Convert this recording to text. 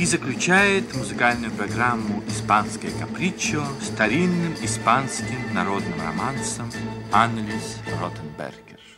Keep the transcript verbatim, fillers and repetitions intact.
заключает музыкальную программу «Испанское каприччо» старинным испанским народным романсом Аннелис Ротенбергер.